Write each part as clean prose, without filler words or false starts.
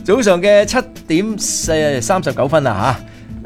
早上嘅7:39啦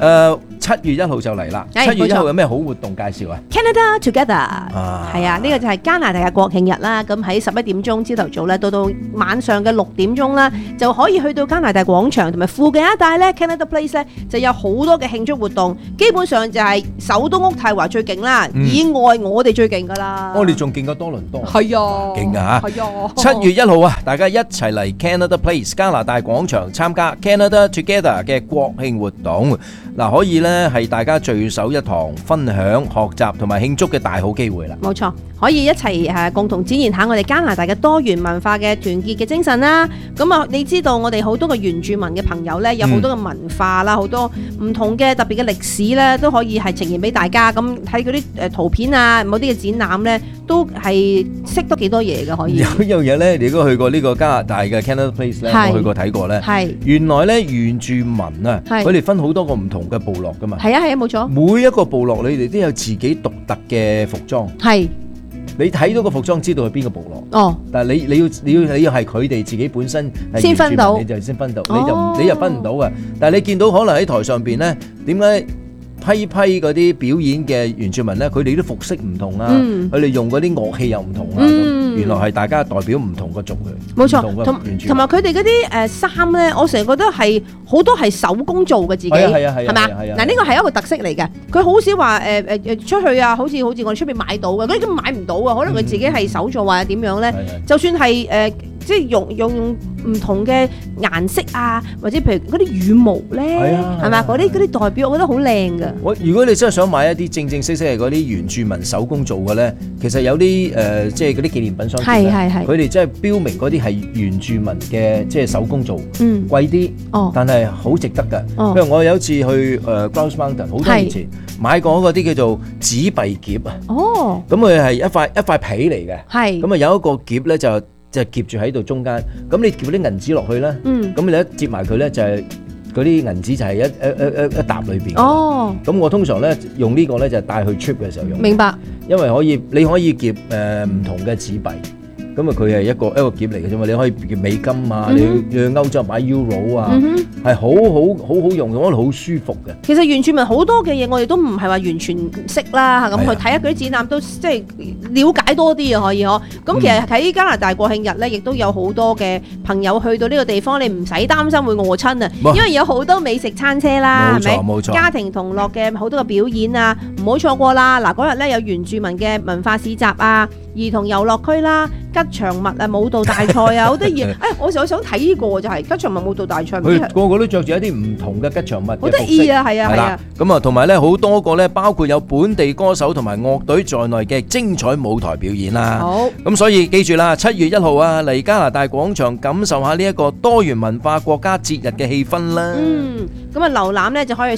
7月1號就嚟啦。7月1號有咩好活動介紹啊 ？Canada Together 係啊，呢個就係加拿大嘅國慶日啦。咁喺11點鐘朝頭早咧，到晚上嘅6點鐘啦，就可以去到加拿大廣場同埋附近一帶咧 Canada Place 咧，就有好多嘅慶祝活動。基本上就係首都渥太華最勁啦，以外我哋最勁噶啦。 我哋仲勁過多倫多。 係啊， 勁啊嚇！ 係啊。 7月1號啊，大家一齊嚟 Canada Place 加拿大廣場參加 Canada Together 嘅國慶活動。嗱，可以咧係大家聚首一堂，分享、學習同埋慶祝嘅大好機會啦。 冇錯，可以一齊共同展現下我哋加拿大嘅多元文化嘅團結嘅精神啦。咁啊，你知道我哋好多嘅原住民嘅朋友咧，有好多嘅文化啦，好多唔同嘅特別嘅歷史咧，都可以係呈現俾大家。咁睇嗰啲圖片啊，某啲嘅展覽咧，都係識得幾多嘢嘅可以。 有一樣嘢咧，你如果去過呢個加拿大嘅 Canada Place 咧，我去過睇過咧，原來咧原住民啊，佢哋分好多個唔同嘅部落噶嘛。係啊， 冇錯。 每一個部落你哋都有自己獨特嘅服裝。係。你睇到個服裝，知道係邊個部落。哦。但係你要係佢哋自己本身先分到，你就先分到，你就分唔到嘅。但係你見到可能喺台上邊咧，點解批嗰啲表演嘅原住民咧，佢哋啲服飾唔同啊，佢哋用嗰啲樂器又唔同啊。原來係大家代表唔同個族嘅。冇錯，同埋佢哋嗰啲衫咧，我成日覺得係好多係手工做嘅自己，係咪啊？嗱，呢個係一個特色嚟嘅。佢好少話出去啊，好似我哋出邊買到嘅，嗰啲根本買唔到啊。可能佢自己係手做或者點樣咧，就算係即係用唔同嘅顏色啊，或者譬如嗰啲羽毛咧，係咪？嗰啲代表，我覺得好靚㗎。如果你真係想買一啲正正式式係嗰啲原住民手工做嘅咧，其實有啲即係嗰啲紀念品商店咧，佢哋真係標明嗰啲係原住民嘅即係手工做，貴啲，但係好值得㗎。譬如我有一次去Grouse Mountain 好多年前買過嗰啲叫做紙幣夾啊，咁佢係一塊皮嚟嘅，咁啊有一個夾咧就夾住喺度中間，咁你夾啲銀紙落去咧，咁你一接埋佢咧就係嗰啲銀紙就係一沓裏邊。咁我通常咧用呢個咧就帶去 trip 嘅時候用。明白。因為你可以夾唔同嘅紙幣。咁啊，佢係一個夾嚟嘅啫嘛，你可以叫美金啊，你去歐洲買 Euro 啊，係好用，我覺得好舒服嘅。 其實原住民好多嘅嘢，我哋都唔係話完全唔識啦，咁去睇下佢啲展覽都即係了解多啲啊，可以嗬。咁其實喺加拿大國慶日咧，亦都有好多嘅朋友去到呢個地方，你唔使擔心會餓親啊，因為有好多美食餐車啦，係咪？冇錯。家庭同樂嘅好多嘅表演啊，唔好錯過啦！嗱，嗰日咧有原住民嘅文化市集啊，兒童遊樂區啦，吉祥物啊，舞蹈大賽啊，好多嘢。我想睇呢個就係吉祥物舞蹈大賽。 佢個個都着住一啲唔同嘅吉祥物嘅服飾。 好得意啊，係啊。 咁啊，同埋咧好多個咧，包括有本地歌手同埋樂隊在內嘅精彩舞台表演啦。好。咁所以記住啦，7月1號啊，嚟加拿大廣場感受下呢一個多元文化國家節日嘅氣氛啦。咁啊，瀏覽咧就可以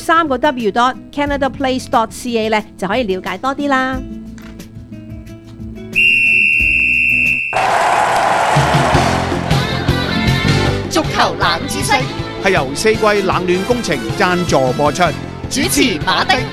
3w.canadaplace.ca 咧就可以了解多啲啦。 足球冷知識係由四季冷暖工程贊助播出，主持馬丁。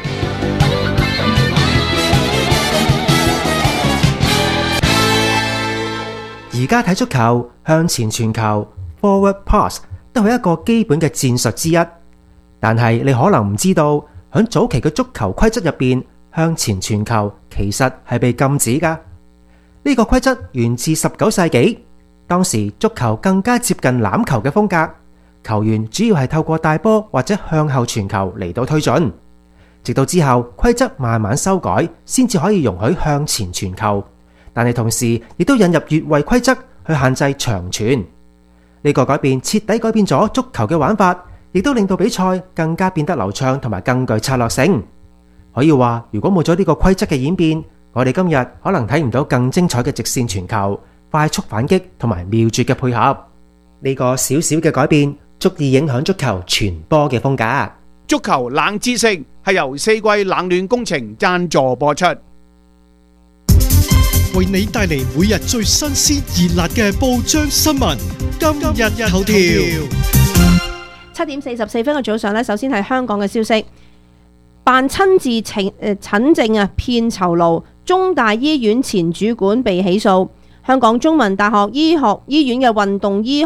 而家睇足球，向前傳球 （forward pass） 都係一個基本嘅戰術之一。但係你可能唔知道，喺早期嘅足球規則入邊，向前傳球其實係被禁止㗎。呢個規則源自19世紀，當時足球更加接近欖球嘅風格，球員主要係透過帶波或者向後傳球嚟到推進。直到之後規則慢慢修改，先至可以容許向前傳球，但係同時亦都引入越位規則去限制長傳。呢個改變徹底改變咗足球嘅玩法，亦都令到比賽更加變得流暢同埋更具策略性。可以話，如果冇咗呢個規則嘅演變，我哋今日可能睇唔到更精彩嘅直線傳球、快速反擊同埋妙絕嘅配合。呢個小小嘅改變，足以影響足球傳波嘅風格。 足球冷知識係由四季冷暖工程贊助播出， 為你帶嚟每日最新鮮熱辣嘅報章新聞。今日頭條 7:44嘅早上咧，首先係香港嘅消息。扮親自診症啊，騙酬勞，中大醫院前主管被起訴。香港中文大學醫學院嘅運動醫學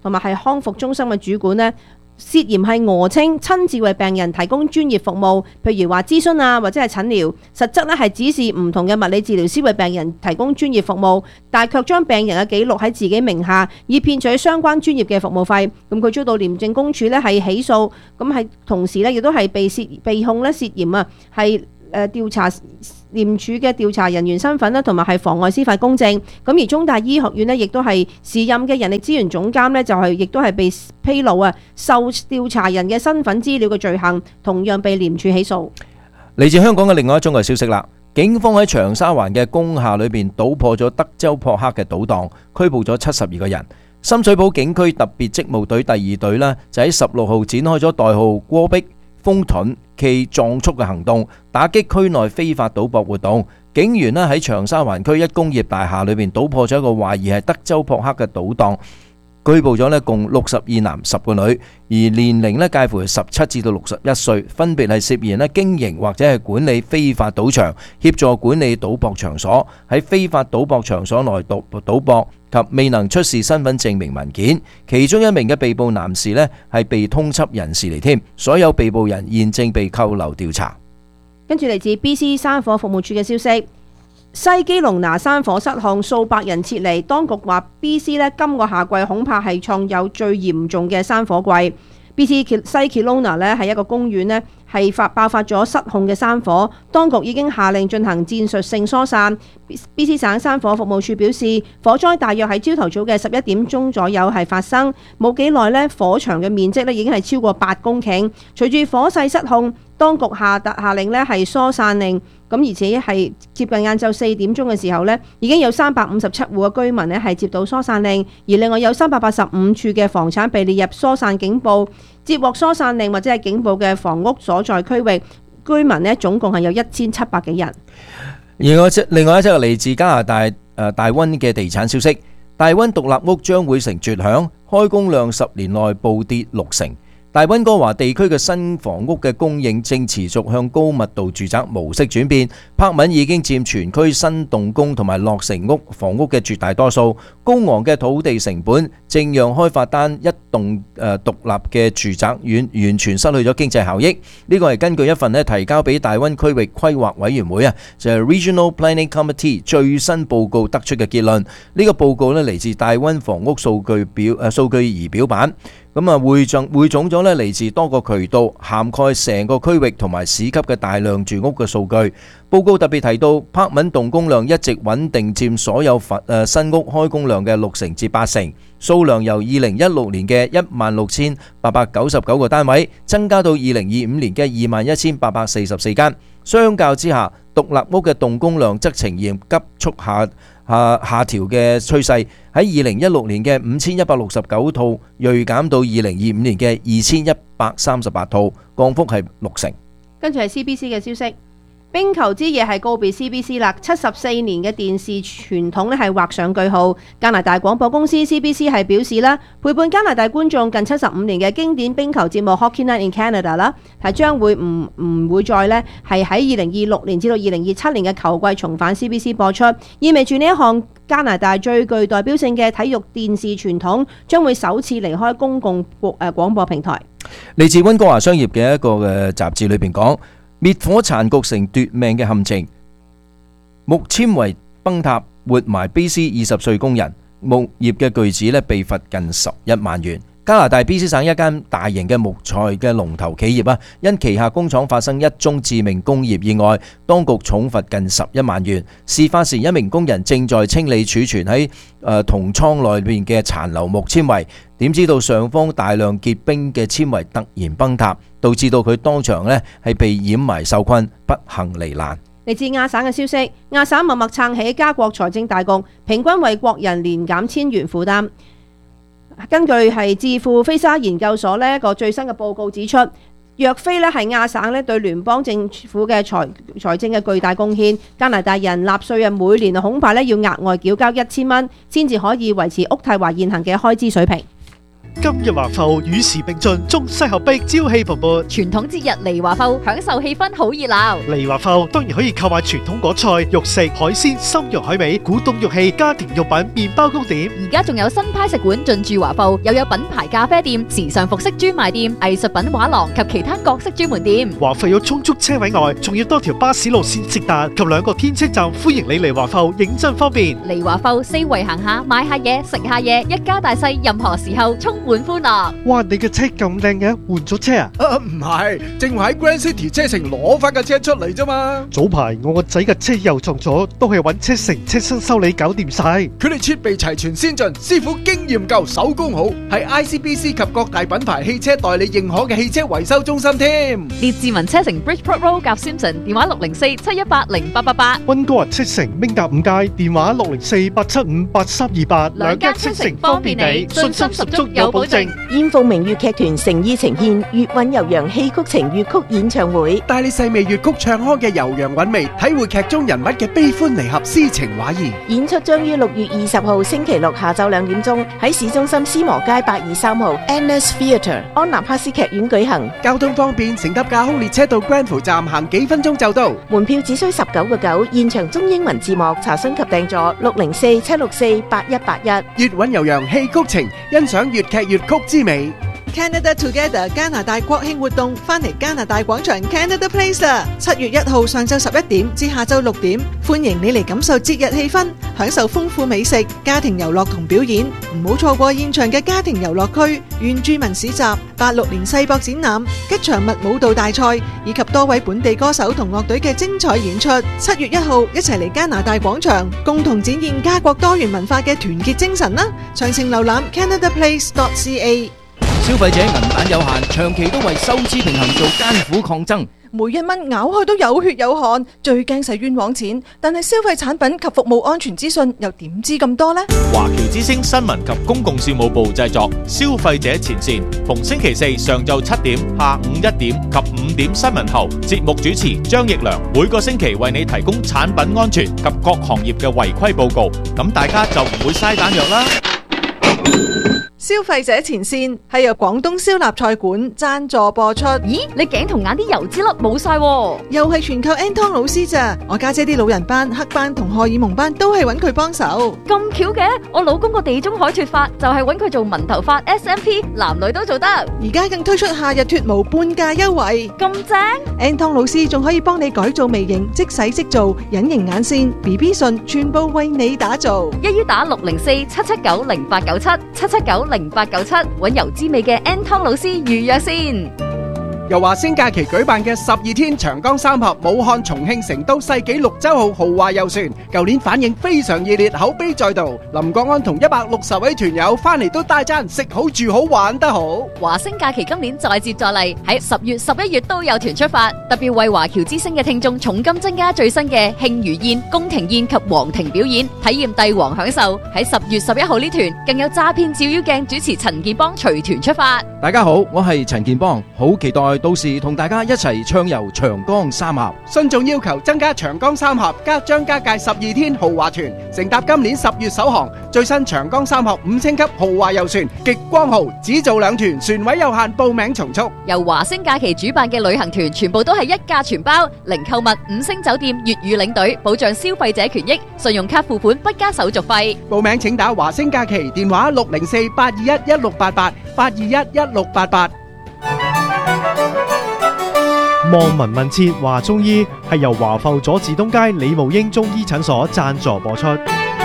同埋係康復中心嘅主管呢，涉嫌係訛稱親自為病人提供專業服務，譬如話諮詢啊或者係診療，實質呢係指示唔同嘅物理治療師為病人提供專業服務，但係卻將病人嘅記錄喺自己名下，以騙取相關專業嘅服務費。咁佢遭到廉政公署呢係起訴，咁係同時呢亦都係被控呢涉嫌啊係調查廉署嘅調查人員身份啦，同埋係妨礙司法公正。咁而中大醫學院呢，亦都係時任嘅人力資源總監呢，就係亦都係被披露啊受調查人嘅身份資料嘅罪行，同樣被廉署起訴。 嚟自香港嘅另外一宗嘅消息啦，警方喺長沙灣嘅工廈裏邊搗破咗德州撲克嘅賭檔，拘捕咗72個人。深水埗警區特別職務隊第2隊呢，就喺16號展開咗代號戈壁風盾暨壯速嘅行動，打擊區內非法賭博活動。警員呢喺長沙灣區一工業大廈裏邊搗破咗一個懷疑係德州撲克嘅賭檔，拘捕咗呢共62男10個女，而年齡呢介乎17至到61歲，分別係涉嫌呢經營或者係管理非法賭場、協助管理賭博場所、喺非法賭博場所內賭博及未能出示身份證明文件。其中一名嘅被捕男士呢係被通緝人士嚟添，所有被捕人現正被扣留調查。 跟住嚟自 BC 山火服務處嘅消息，西基隆拿山火失控，數百人撤離。當局話 BC 呢今個夏季恐怕係創有最嚴重嘅山火季。BC 西 Kelowna 呢係一個公園呢係爆發咗失控嘅山火，當局已經下令進行戰術性疏散。BC 省山火服務處表示，火災大約喺朝頭早嘅11點鐘左右係發生，冇幾耐呢火場嘅面積呢已經係超過8公頃。隨住火勢失控，當局下令呢係疏散令，咁而且係接近晏晝4點鐘嘅時候呢，已經有357戶嘅居民呢係接到疏散令，而另外有385處嘅房產被列入疏散警報。接獲疏散令或者係警報嘅房屋所在區域居民呢，總共係有1700幾人。 另外一則嚟自加拿大大溫嘅地產消息，大溫獨立屋將會成絕響，開工量10年內暴跌60%。大溫哥華地區嘅新房屋嘅供應正持續向高密度住宅模式轉變，柏文已經佔全區新動工同埋落成房屋嘅絕大多數。高昂嘅土地成本正讓開發單一棟獨立嘅住宅完全失去咗經濟效益。呢個係根據一份提交俾大溫區域規劃委員會就係 Regional Planning Committee 最新報告得出嘅結論。呢個報告嚟自大溫房屋數據儀表板。咁匯總咗嚟自多個渠道，涵蓋成個區域同埋市級嘅大量住屋嘅數據。報告特別提到，柏文動工量一直穩定佔所有新屋開工量嘅60%至80%，數量由2016年嘅16,899個單位增加到2025年嘅21,844間。相較之下，獨立屋嘅動工量則呈現急速下調嘅趨勢，喺2016年嘅5169套銳減到2025年嘅2138套，降幅係60%。 跟住係 CBC 嘅消息，冰球之夜係告別 CBC 啦，74年嘅電視傳統咧係畫上句號。加拿大廣播公司 CBC 係表示啦，陪伴加拿大觀眾近75年嘅經典冰球節目 Hockey Night in Canada 啦，係將會唔會再咧係喺2026年至到2027年嘅球季重返 CBC 播出，意味住呢一項加拿大最具代表性嘅體育電視傳統將會首次離開公共廣播平台。 嚟自溫哥華商業嘅一個嘅雜誌裏邊講，滅火殘局成奪命嘅陷阱，木纖維崩塌活埋 BC 20歲工人，木業嘅巨子咧被罰近11萬元。加拿大 BC 省一間大型嘅木材嘅龍頭企業因旗下工廠發生一宗致命工業意外，當局重罰近11萬元。事發時，一名工人正在清理儲存喺銅倉內面嘅殘留木纖維，點知道上方大量結冰嘅纖維突然崩塌，導致到佢當場係被掩埋受困，不幸罹難。 嚟自亞省嘅消息，亞省默默撐起加國財政大局，平均為國人年減1000元負擔。根據係智庫菲沙研究所呢一個最新嘅報告指出，若非係亞省對聯邦政府嘅財政嘅巨大貢獻，加拿大人納稅人每年恐怕要額外繳交1000蚊，先至可以維持渥太華現行嘅開支水平。 今日華埠與時並進，中西合璧，朝氣蓬勃。 傳統節日嚟華埠，享受氣氛好熱鬧。 嚟華埠當然可以購買傳統果菜、肉食、海鮮、參肉海味、古董玉器、家庭用品、麵包糕點。 而家仲有新派食館進駐華埠，又有品牌咖啡店、時尚服飾專賣店、藝術品畫廊及其他各式專門店。 華埠有充足車位外，仲要多條巴士路線直達及2個天車站，歡迎你嚟華埠，認真方便。 嚟華埠四圍行下，買下嘢，食下嘢，一家大細任何時候充滿歡樂。 哇！你嘅車咁靚嘅，換咗車啊？ 唔係，正話喺 Grand City 車城攞翻架車出嚟啫嘛。 早排我個仔嘅車又撞咗，都係揾車城車身修理搞掂晒。 佢哋設備齊全先進，師傅經驗夠，手工好，係 ICBC 及各大品牌汽車代理認可嘅汽車維修中心添。 列治文車城 Bridgeport Road 夾 Simpson， 電話604-718-0888。 溫哥華車城明達5街，電話604-875-8328。 兩家車城方便你，信心十足有保證。 燕鳳明粵劇團誠意呈獻粵韻悠揚戲曲情粵曲演唱會， 帶你細味粵曲唱腔嘅悠揚韻味，體會劇中人物嘅悲歡離合、詩情畫意。 演出將於6月20號星期六下晝2點鐘喺市中心斯摩街823號 Annex Theatre 安南哈斯劇院舉行。 交通方便，乘搭架空列車到 Granville 站行幾分鐘就到。 門票只需19.9，現場中英文字幕，查詢及訂座604-764-8181。 粵韻悠揚戲曲情，欣賞粵劇粵曲之美。 Canada Together 加拿大國慶活動翻嚟加拿大廣場 Canada Place 啦！7月1號上晝11點至下晝6點，歡迎你嚟感受節日氣氛，享受豐富美食、家庭遊樂同表演。唔好錯過現場嘅家庭遊樂區、原住民市集、86年世博展覽、吉祥物舞蹈大賽，以及多位本地歌手同樂隊嘅精彩演出。7月1號一齊嚟加拿大廣場，共同展現家國多元文化嘅團結精神啦！詳情瀏覽 canadaplace.ca。 消費者銀彈有限，長期都為收支平衡做艱苦抗爭。 每一蚊咬開都有血有汗，最驚使冤枉錢。但係消費產品及服務安全資訊又點知咁多呢？ 華僑之聲新聞及公共事務部製作，消費者前線，逢星期四上晝7點、下午1點及5點新聞後，節目主持張奕良每個星期為你提供產品安全及各行業嘅違規報告，咁大家就唔會嘥彈藥啦。 消費者前線係由廣東燒臘菜館贊助播出。 咦，你頸同眼啲油脂粒冇晒， 又係全靠 Anton 老師咋？我家姐啲老人斑、黑斑同荷爾蒙斑都係揾佢幫手。 咁巧嘅，我老公個地中海脫髮就係揾佢做紋頭髮 SMP， 男女都做得。 而家更推出夏日脫毛半價優惠， 咁正 ！Anton 老師仲可以幫你改造眉形，即洗即做，隱形眼線、BB 唇，全部為你打造。 一於打604-779-0897 779-0897，揾油脂味嘅 Anton 老師預約先。 由華星假期舉辦嘅12天長江三峽武漢、重慶、成都世紀綠洲號豪華遊船，舊年反應非常熱烈，口碑再度。林國安同160位團友翻嚟都大讚食好住好玩得好。 華星假期今年再接再厲，喺10月、11月都有團出發，特別為華僑之星嘅聽眾重金增加最新嘅慶餘宴、宮廷宴及皇庭表演，體驗帝王享受。喺10月11號呢團更有詐騙照妖鏡主持陳建邦隨團出發。 大家好，我係陳建邦，好期待到時同大家一齊暢遊長江三峽。 信眾要求增加長江三峽加張家界12天豪華團，乘搭今年10月首航最新長江三峽5星級豪華遊船極光號，只做2團，船位有限，報名從速。 由華星假期主辦嘅旅行團全部都係一價全包，零購物、5星酒店、粵語領隊，保障消費者權益，信用卡付款不加手續費。 報名請打華星假期電話604-821-1688 望聞問切話中醫係由華埠佐治東街李慕英中醫診所贊助播出。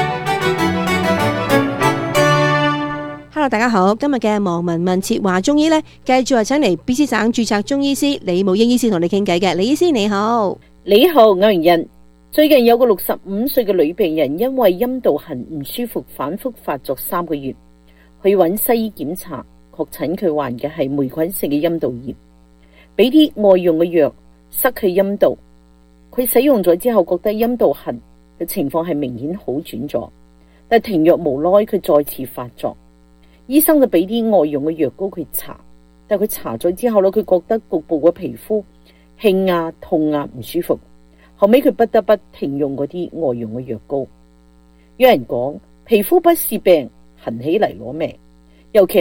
Hello， 大家好，今日嘅望聞問切話中醫呢，繼續係請嚟 BC 省註冊中醫師李慕英醫師同你傾偈嘅。李醫師你好。 你好，歐陽人。最近有個65歲嘅女病人因為陰道痕唔舒服，反覆發作3個月，去揾西醫檢查，確診佢患嘅係霉菌性嘅陰道炎。俾啲外用嘅藥塞佢陰道，佢使用咗之後覺得陰道痕嘅情況係明顯好轉咗，但停藥無耐佢再次發作，醫生就俾啲外用嘅藥膏佢搽，但佢搽咗之後咧，佢覺得局部嘅皮膚興啊、痛啊唔舒服，後尾佢不得不停用嗰啲外用嘅藥膏。有人講皮膚不是病，痕起嚟攞命，尤其係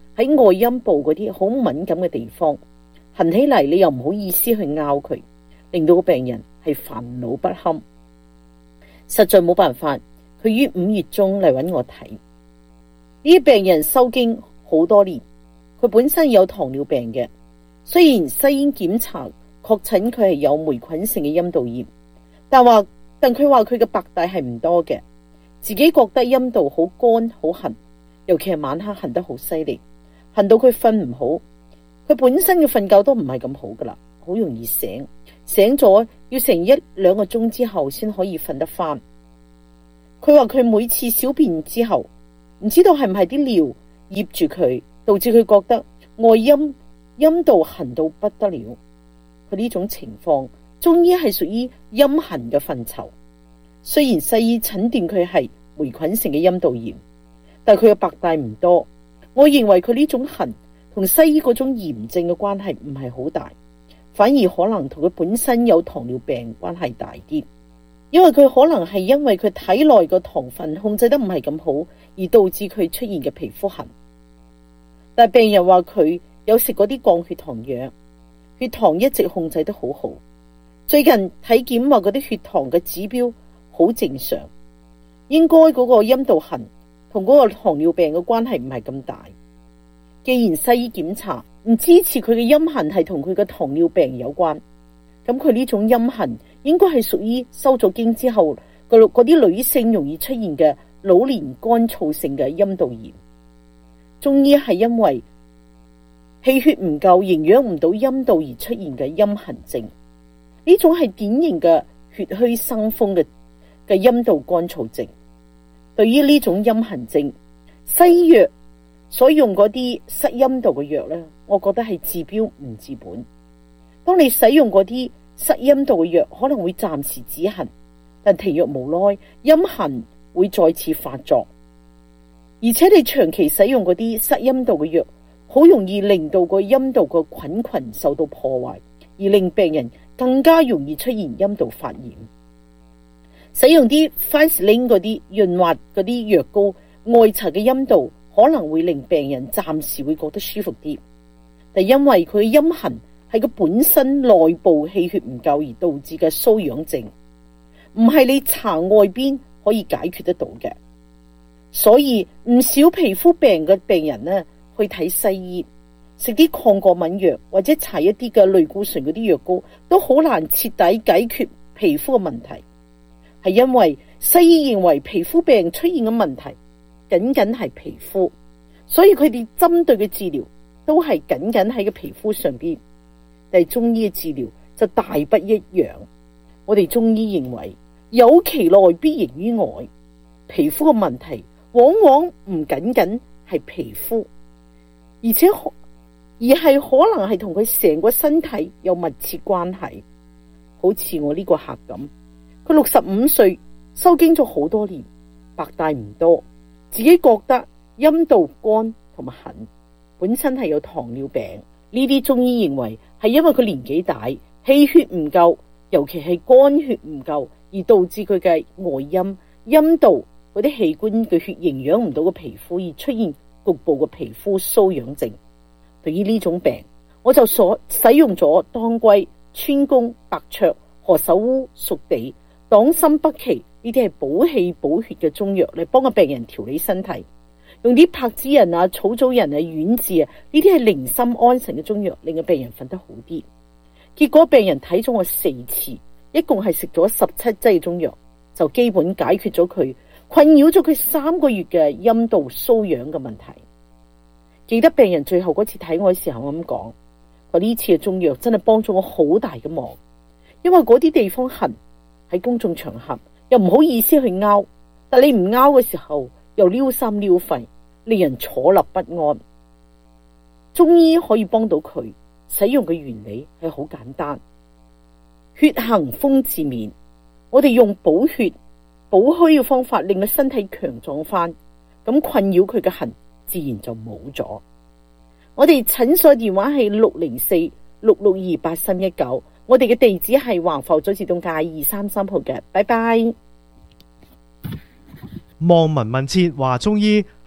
喺外陰部嗰啲好敏感嘅地方，痕起嚟你又唔好意思去拗佢，令到個病人係煩惱不堪。實在冇辦法，佢於5月中嚟揾我睇。呢啲病人收經好多年，佢本身有糖尿病嘅，雖然西醫檢查確診佢係有霉菌性嘅陰道炎，但佢話佢嘅白帶係唔多嘅，自己覺得陰道好乾好痕，尤其係晚黑痕得好犀利，痕到佢瞓唔好。佢本身嘅瞓覺都唔係咁好噶啦，好容易醒咗要成1-2個鐘之後先可以瞓得翻。佢話佢每次小便之後，唔知道係唔係啲尿醃住佢，導致佢覺得外陰道痕到不得了。佢呢種情況，中醫係屬於陰痕嘅範疇。雖然西醫診斷佢係霉菌性嘅陰道炎，但佢嘅白帶唔多。我認為佢呢種痕同西醫嗰種炎症嘅關係唔係好大，反而可能同佢本身有糖尿病關係大啲。因為佢可能係因為佢體內個糖分控制得唔係咁好，而導致佢出現嘅皮膚痕。但係病人話佢有食嗰啲降血糖藥，血糖一直控制得好好。最近體檢話嗰啲血糖嘅指標好正常，應該嗰個陰道痕同嗰個糖尿病嘅關係唔係咁大。既然西醫檢查唔支持佢嘅陰痕係同佢嘅糖尿病有關，咁佢呢種陰痕應該係屬於收咗經之後嗰啲女性容易出現嘅老年乾燥性嘅陰道炎。中醫係因為氣血唔夠，營養唔到陰道而出現嘅陰痕症，呢種係典型嘅血虛生風嘅陰道乾燥症。對於呢種陰痕症，西藥所用嗰啲塞陰道嘅藥呢，我覺得係治標唔治本。當你使用嗰啲塞陰道嘅藥，可能會暫時止痕，但停藥無耐，陰痕會再次發作。而且你長期使用嗰啲塞陰道嘅藥，好容易令到個陰道個菌群受到破壞，而令病人更加容易出現陰道發炎。使用啲 Vaseline 嗰啲潤滑嗰啲藥膏外搽嘅陰道，可能會令病人暫時會覺得舒服啲，但因為佢嘅陰痕係佢本身內部氣血唔夠而導致嘅瘙癢症，唔係你搽外邊可以解決得到嘅。所以唔少皮膚病嘅病人呢，去睇西醫，食啲抗過敏藥或者搽一啲嘅類固醇嗰啲藥膏，都好難徹底解決皮膚嘅問題，係因為西醫認為皮膚病出現嘅問題僅僅係皮膚，所以佢哋針對嘅治療都係僅僅喺個皮膚上邊。但係中醫嘅治療就大不一樣。我哋中醫認為有其內必形於外，皮膚嘅問題往往唔僅僅係皮膚，而係可能係同佢成個身體有密切關係。好似我呢個客咁，佢65歲，收經咗好多年，白帶唔多，自己覺得陰道乾同埋痕，本身係有糖尿病。呢啲中醫認為係因為佢年紀大，氣血唔夠，尤其係肝血唔夠，而導致佢嘅外陰道嗰啲器官嘅血營養唔到個皮膚，而出現局部嘅皮膚瘙癢症。對於呢種病，我就使用咗當歸、川芎、白芍、何首烏、熟地、黨參、北芪呢啲係補氣補血嘅中藥嚟幫個病人調理身體。用啲柏子仁啊、草棗仁啊、丸子啊，呢啲係寧心安神嘅中藥，令個病人瞓得好啲。結果病人睇咗我4次，一共係食咗17劑嘅中藥，就基本解決咗佢困擾咗佢3個月嘅陰道瘙癢嘅問題。記得病人最後嗰次睇我嘅時候，我咁講，我呢次嘅中藥真係幫咗我好大嘅忙，因為嗰啲地方痕，喺公眾場合又唔好意思去拗，但你唔拗嘅時候又撩心撩肺，令人坐立不安。中醫可以幫到佢，使用嘅原理係好簡單，血行風自面，我哋用補血補虛嘅方法，令佢身體強壯翻，咁困擾佢嘅痕自然就冇咗。我哋診所電話係604-662-8319，我哋嘅地址係橫浮早市東街233號嘅。拜拜。 望聞問切話中醫係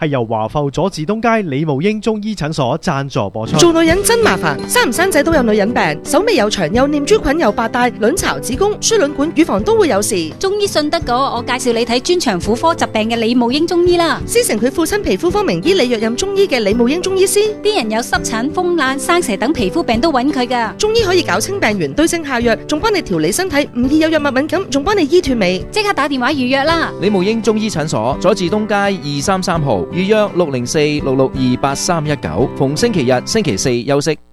係由華埠佐治東街李慕英中醫診所贊助播出。 做女人真麻煩，生唔生仔都有女人病，手尾又長，又念珠菌，又白帶，卵巢、子宮、輸卵管、乳房都會有事。 中醫信得過，我介紹你睇專長婦科疾病嘅李慕英中醫啦。 師承佢父親皮膚科名醫李若任中醫嘅李慕英中醫師， 啲人有濕疹、風癩、生蛇等皮膚病都揾佢噶。 中醫可以搞清病源，對症下藥，仲幫你調理身體，唔易有藥物敏感，仲幫你醫脫尾。 即刻打電話預約啦！ 李慕英中醫診所，佐治東街233號，預約604-662-8319，逢星期日、星期四休息。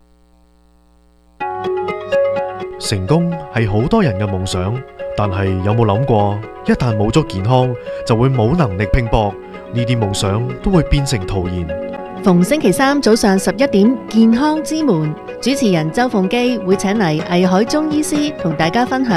成功係好多人嘅夢想，但係有冇諗過，一旦冇咗健康，就會冇能力拼搏，呢啲夢想都會變成徒然。 逢星期三早上11點，健康之門，主持人周鳳基會請嚟藝海中醫師同大家分享